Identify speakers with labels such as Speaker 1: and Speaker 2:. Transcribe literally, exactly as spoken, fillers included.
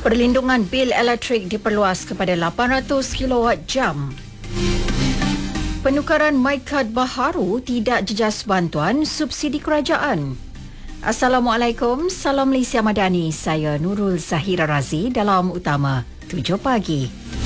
Speaker 1: Perlindungan bil elektrik diperluas kepada lapan ratus kilowatt jam. Penukaran MyCard baharu tidak jejas bantuan subsidi kerajaan. Assalamualaikum, salam Malaysia Madani. Saya Nurul Zahira Razi dalam Utama tujuh pagi.